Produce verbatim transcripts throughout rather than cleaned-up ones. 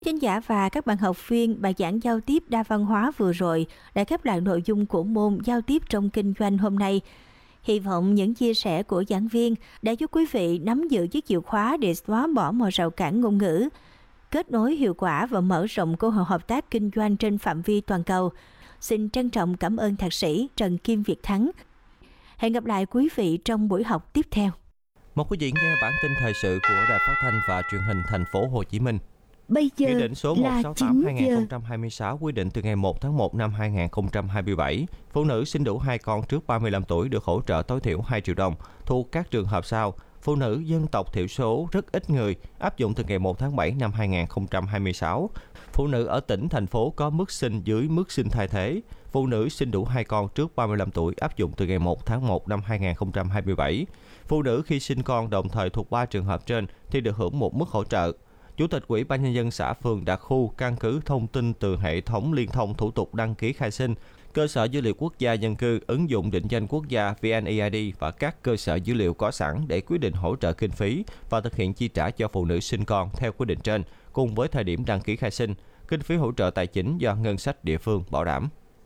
Khán giả và các bạn học viên, bài giảng giao tiếp đa văn hóa vừa rồi đã khép lại nội dung của môn giao tiếp trong kinh doanh hôm nay. Hy vọng những chia sẻ của giảng viên đã giúp quý vị nắm giữ chiếc chìa khóa để xóa bỏ mọi rào cản ngôn ngữ, kết nối hiệu quả và mở rộng cơ hội hợp tác kinh doanh trên phạm vi toàn cầu. Xin trân trọng cảm ơn Thạc sĩ Trần Kim Việt Thắng. Hẹn gặp lại quý vị trong buổi học tiếp theo. Mời quý vị nghe bản tin thời sự của Đài Phát thanh và Truyền hình Thành phố Hồ Chí Minh. Bây giờ Nghị định số một trăm sáu mươi tám chín trên hai nghìn không giờ. trăm hai mươi sáu quy định từ ngày một tháng một năm hai nghìn không trăm hai mươi bảy, phụ nữ sinh đủ hai con trước ba mươi lăm tuổi được hỗ trợ tối thiểu hai triệu đồng thuộc các trường hợp sau. Phụ nữ dân tộc thiểu số rất ít người áp dụng từ ngày một tháng bảy năm hai nghìn không trăm hai mươi sáu. Phụ nữ ở tỉnh, thành phố có mức sinh dưới mức sinh thay thế. Phụ nữ sinh đủ hai con trước ba mươi lăm tuổi áp dụng từ ngày một tháng một năm hai nghìn không trăm hai mươi bảy. Phụ nữ khi sinh con đồng thời thuộc ba trường hợp trên thì được hưởng một mức hỗ trợ. Chủ tịch Ủy ban Nhân dân xã, phường, đặc khu căn cứ thông tin từ hệ thống liên thông thủ tục đăng ký khai sinh, cơ sở dữ liệu quốc gia dân cư, ứng dụng định danh quốc gia vê en e i đê và các cơ sở dữ liệu có sẵn để quyết định hỗ trợ kinh phí và thực hiện chi trả cho phụ nữ sinh con theo quy định trên, cùng với thời điểm đăng ký khai sinh, kinh phí hỗ trợ tài chính do ngân sách địa phương bảo đảm.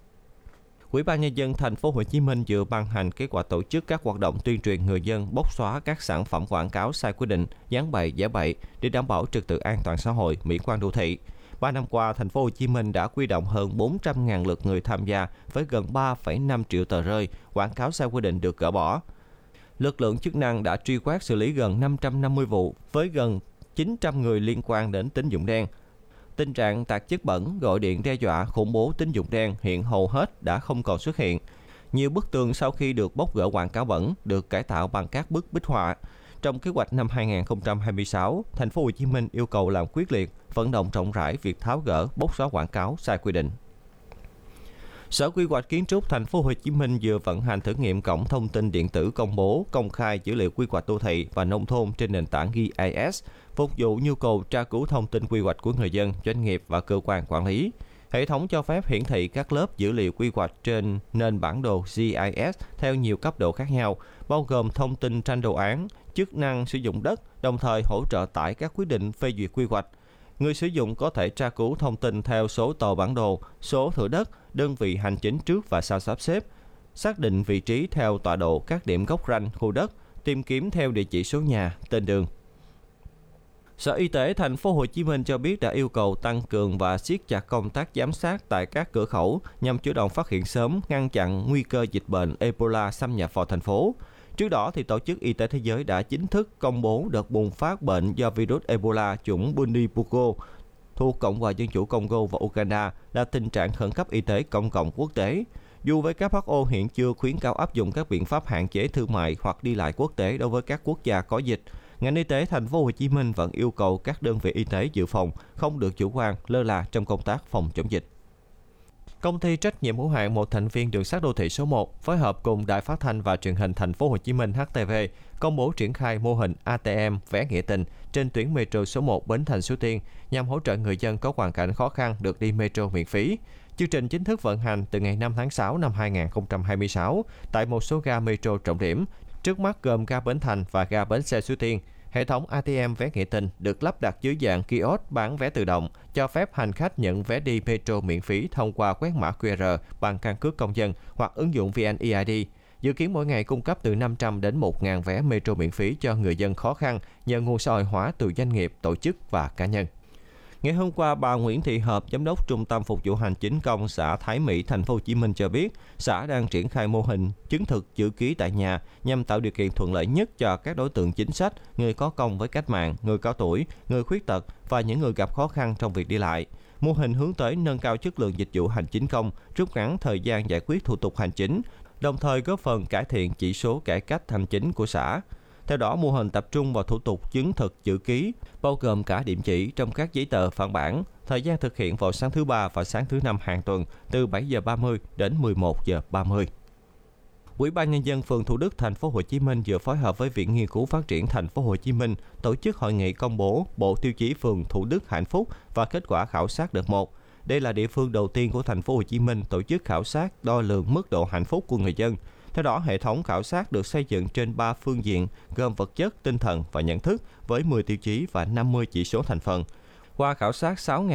Ủy ban Nhân dân Thành phố Hồ Chí Minh vừa ban hành kế hoạch tổ chức các hoạt động tuyên truyền người dân bóc xóa các sản phẩm quảng cáo sai quy định, dán bậy, giả bậy để đảm bảo trật tự an toàn xã hội, mỹ quan đô thị. Ba năm qua, Thành phố Hồ Chí Minh đã huy động hơn bốn trăm nghìn lượt người tham gia với gần ba phẩy năm triệu tờ rơi quảng cáo sai quy định được gỡ bỏ. Lực lượng chức năng đã truy quét xử lý gần năm trăm năm mươi vụ với gần chín trăm người liên quan đến tín dụng đen. Tình trạng tạt chất bẩn, gọi điện đe dọa, khủng bố tín dụng đen hiện hầu hết đã không còn xuất hiện. Nhiều bức tường sau khi được bóc gỡ quảng cáo bẩn được cải tạo bằng các bức bích họa. Trong kế hoạch năm hai nghìn không trăm hai mươi sáu, Thành phố Hồ Chí Minh yêu cầu làm quyết liệt, vận động rộng rãi việc tháo gỡ, bóc xóa quảng cáo sai quy định. Sở Quy hoạch Kiến trúc Thành phố Hồ Chí Minh vừa vận hành thử nghiệm cổng thông tin điện tử công bố công khai dữ liệu quy hoạch đô thị và nông thôn trên nền tảng giê i ét, phục vụ nhu cầu tra cứu thông tin quy hoạch của người dân, doanh nghiệp và cơ quan quản lý. Hệ thống cho phép hiển thị các lớp dữ liệu quy hoạch trên nền bản đồ giê i ét theo nhiều cấp độ khác nhau, bao gồm thông tin tranh đồ án, chức năng sử dụng đất, đồng thời hỗ trợ tải các quyết định phê duyệt quy hoạch. Người sử dụng có thể tra cứu thông tin theo số tờ bản đồ, số thửa đất, đơn vị hành chính trước và sau sắp xếp, xác định vị trí theo tọa độ các điểm góc ranh khu đất, tìm kiếm theo địa chỉ số nhà, tên đường. Sở Y tế Thành phố Hồ Chí Minh cho biết đã yêu cầu tăng cường và siết chặt công tác giám sát tại các cửa khẩu nhằm chủ động phát hiện sớm, ngăn chặn nguy cơ dịch bệnh Ebola xâm nhập vào thành phố. Trước đó, thì Tổ chức Y tế Thế giới đã chính thức công bố đợt bùng phát bệnh do virus Ebola chủng Bundibugyo thuộc Cộng hòa Dân chủ Congo và Uganda là tình trạng khẩn cấp y tế công cộng quốc tế. Dù vê kép hát o hiện chưa khuyến cáo áp dụng các biện pháp hạn chế thương mại hoặc đi lại quốc tế đối với các quốc gia có dịch, ngành y tế Thành phố Hồ Chí Minh vẫn yêu cầu các đơn vị y tế dự phòng không được chủ quan, lơ là trong công tác phòng chống dịch. Công ty trách nhiệm hữu hạn một thành viên đường sắt đô thị số một phối hợp cùng Đài Phát thanh và Truyền hình Thành phố Hồ Chí Minh hát tê vê công bố triển khai mô hình a tê em vé nghĩa tình trên tuyến metro số một Bến Thành Suối Tiên nhằm hỗ trợ người dân có hoàn cảnh khó khăn được đi metro miễn phí. Chương trình chính thức vận hành từ ngày năm tháng sáu năm hai nghìn không trăm hai mươi sáu tại một số ga metro trọng điểm, trước mắt gồm ga Bến Thành và ga Bến Xe Suối Tiên. Hệ thống a tê em vé nghĩa tình được lắp đặt dưới dạng kiosk bán vé tự động, cho phép hành khách nhận vé đi metro miễn phí thông qua quét mã quy rờ bằng căn cước công dân hoặc ứng dụng vê en e i đê. Dự kiến mỗi ngày cung cấp từ năm trăm đến một nghìn vé metro miễn phí cho người dân khó khăn nhờ nguồn xã hội hóa từ doanh nghiệp, tổ chức và cá nhân. Ngày hôm qua, bà Nguyễn Thị Hợp, Giám đốc Trung tâm Phục vụ Hành chính công xã Thái Mỹ, Thành phố Hồ Chí Minh cho biết, xã đang triển khai mô hình chứng thực chữ ký tại nhà nhằm tạo điều kiện thuận lợi nhất cho các đối tượng chính sách, người có công với cách mạng, người cao tuổi, người khuyết tật và những người gặp khó khăn trong việc đi lại. Mô hình hướng tới nâng cao chất lượng dịch vụ hành chính công, rút ngắn thời gian giải quyết thủ tục hành chính, đồng thời góp phần cải thiện chỉ số cải cách hành chính của xã. Theo đó, mô hình tập trung vào thủ tục chứng thực chữ ký, bao gồm cả điểm chỉ trong các giấy tờ phản bản. Thời gian thực hiện vào sáng thứ Ba và sáng thứ Năm hàng tuần từ bảy giờ ba mươi đến mười một giờ ba mươi. Ủy ban Nhân dân phường Thủ Đức, Thành phố Hồ Chí Minh vừa phối hợp với Viện Nghiên cứu Phát triển Thành phố Hồ Chí Minh tổ chức hội nghị công bố Bộ Tiêu chí phường Thủ Đức hạnh phúc và kết quả khảo sát đợt một. Đây là địa phương đầu tiên của Thành phố Hồ Chí Minh tổ chức khảo sát đo lường mức độ hạnh phúc của người dân. Theo đó, hệ thống khảo sát được xây dựng trên ba phương diện gồm vật chất, tinh thần và nhận thức với mười tiêu chí và năm mươi chỉ số thành phần. Qua khảo sát sáu